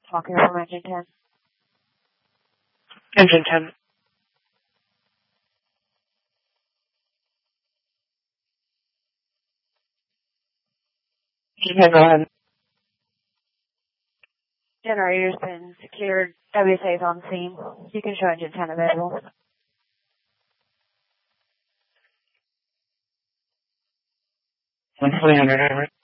Talking from engine 10. Engine 10. Engine 10, go ahead. Generator's been secured. WSA is on scene. You can show engine 10 available. One 300, over.